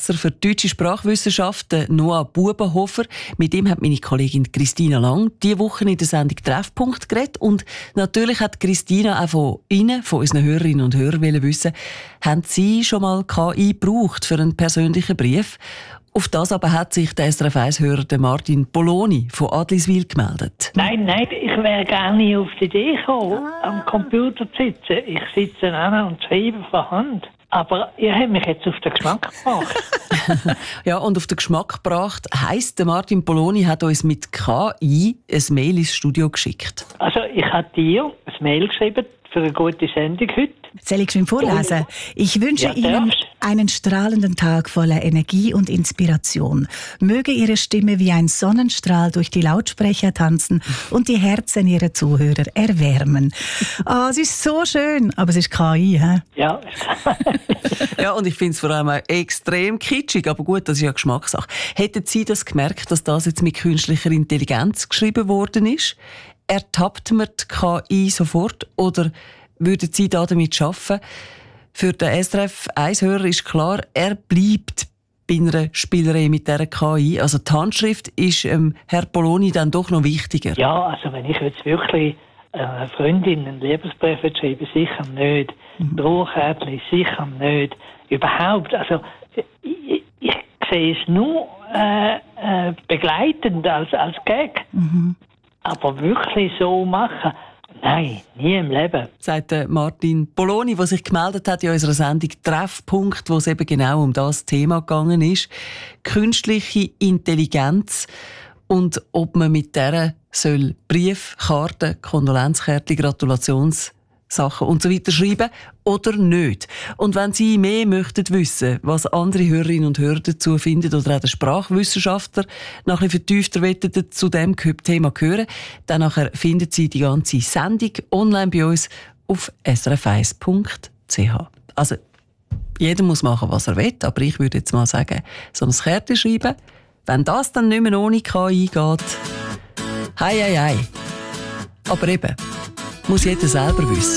Professor für deutsche Sprachwissenschaft, Noah Bubenhofer. Mit ihm hat meine Kollegin Christina Lang diese Woche in der Sendung Treffpunkt geredet. Und natürlich hat Christina auch von Ihnen, von unseren Hörerinnen und Hörern, wissen, haben Sie schon mal KI gebraucht für einen persönlichen Brief? Auf das aber hat sich der SRF 1-Hörer Martin Poloni von Adliswil gemeldet. Nein, ich wäre gar nicht auf die Idee gekommen, am Computer zu sitzen. Ich sitze an und schreibe von Hand. Aber ihr habt mich jetzt auf den Geschmack gebracht. Ja, und auf den Geschmack gebracht heisst, der Martin Poloni hat uns mit KI ein Mail ins Studio geschickt. Also ich habe dir ein Mail geschrieben für eine gute Sendung heute. Soll ich schön vorlesen? Ich wünsche Ihnen einen strahlenden Tag voller Energie und Inspiration. Möge Ihre Stimme wie ein Sonnenstrahl durch die Lautsprecher tanzen und die Herzen Ihrer Zuhörer erwärmen. Es ist so schön, aber es ist KI, hä? Ja. Ja, und ich finde es vor allem auch extrem kitschig, aber gut, das ist ja Geschmackssache. Hätten Sie das gemerkt, dass das jetzt mit künstlicher Intelligenz geschrieben worden ist? Ertappt man die KI sofort oder würden Sie damit arbeiten? Für den SRF 1-Hörer ist klar, er bleibt bei einer Spielerei mit dieser KI. Also die Handschrift ist Herr Poloni dann doch noch wichtiger. Ja, also wenn ich jetzt wirklich einer Freundin einen Liebesbrief schreibe, sicher nicht. Brauchkärtchen, sicher nicht. Überhaupt, also ich sehe es nur begleitend als Gag. Aber wirklich so machen, nein, nie im Leben. Sagt Martin Poloni, der sich gemeldet hat in unserer Sendung Treffpunkt, wo es eben genau um das Thema gegangen ist. Künstliche Intelligenz und ob man mit der soll Briefkarten, Kondolenzkärtchen, Gratulationssachen und so weiter schreiben oder nicht. Und wenn Sie mehr möchten wissen, was andere Hörerinnen und Hörer dazu finden oder auch der Sprachwissenschaftler noch ein bisschen vertiefter zu dem Thema hören, dann nachher finden Sie die ganze Sendung online bei uns auf srf1.ch. Also, jeder muss machen, was er will, aber ich würde jetzt mal sagen, so ein Kärtchen schreiben, wenn das dann nicht mehr ohne KI geht, hei. Aber eben, muss jeder selber wissen.